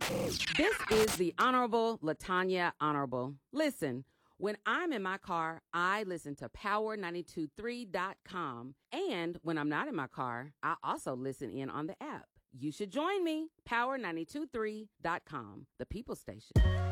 This is the Honorable Latanya Honorable. Listen, when I'm in my car, I listen to power923.com. And when I'm not in my car, I also listen in on the app. You should join me, power923.com, the People Station.